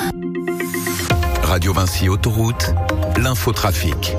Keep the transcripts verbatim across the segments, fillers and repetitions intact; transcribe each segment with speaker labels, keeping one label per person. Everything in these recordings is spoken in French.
Speaker 1: Radio Vinci Autoroute, l'infotrafic.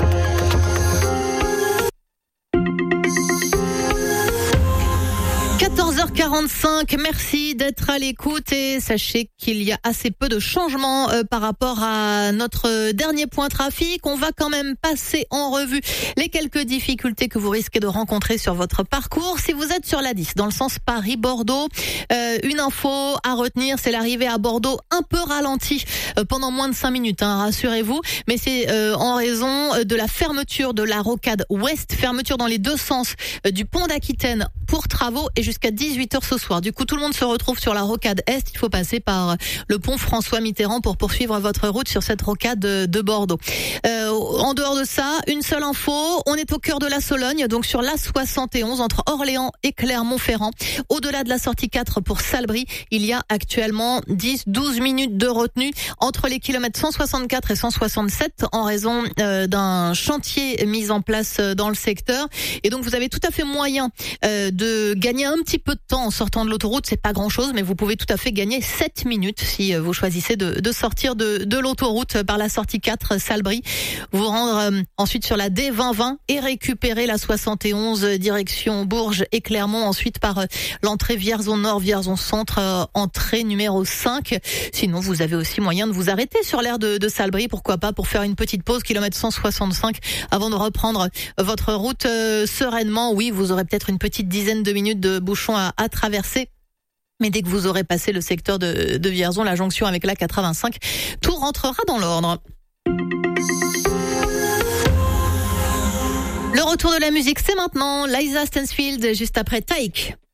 Speaker 2: quatorze heures quarante-cinq, merci d'être à l'écoute et sachez qu'il y a assez peu de changements euh, par rapport à notre dernier point trafic. On va quand même passer en revue les quelques difficultés que vous risquez de rencontrer sur votre parcours. Si vous êtes sur la dix, dans le sens Paris-Bordeaux, euh, une info à retenir, c'est l'arrivée à Bordeaux un peu ralentie euh, pendant moins de cinq minutes, hein, rassurez-vous. Mais c'est euh, en raison de la fermeture de la rocade ouest, fermeture dans les deux sens euh, du pont d'Aquitaine pour travaux et jusqu'à dix-huit heures ce soir. Du coup, tout le monde se retrouve sur la rocade Est. Il faut passer par le pont François Mitterrand pour poursuivre votre route sur cette rocade de Bordeaux. Euh, en dehors de ça, une seule info. On est au cœur de la Sologne, donc sur l'A soixante et onze entre Orléans et Clermont-Ferrand. Au-delà de la sortie quatre pour Salbris, il y a actuellement dix à douze minutes de retenue entre les kilomètres cent soixante-quatre et cent soixante-sept en raison euh, d'un chantier mis en place dans le secteur. Et donc, vous avez tout à fait moyen euh, de gagner un petit peu de temps en sortant de l'autoroute. C'est pas grand chose, mais vous pouvez tout à fait gagner sept minutes si vous choisissez de, de sortir de, de l'autoroute par la sortie quatre Salbris. Vous rendre euh, ensuite sur la D vingt vingt et récupérer la soixante et onze direction Bourges et Clermont. Ensuite par euh, l'entrée Vierzon Nord, Vierzon Centre, euh, entrée numéro cinq. Sinon, vous avez aussi moyen de vous arrêter sur l'aire de, de Salbris, pourquoi pas, pour faire une petite pause, kilomètre cent soixante-cinq, avant de reprendre votre route euh, sereinement. Oui, vous aurez peut-être une petite dizaine de minutes de bouchon à, à traverser. Mais dès que vous aurez passé le secteur de, de Vierzon, la jonction avec l'A quatre-vingt-cinq, tout rentrera dans l'ordre. Le retour de la musique, c'est maintenant. Liza Stansfield, juste après Taïk.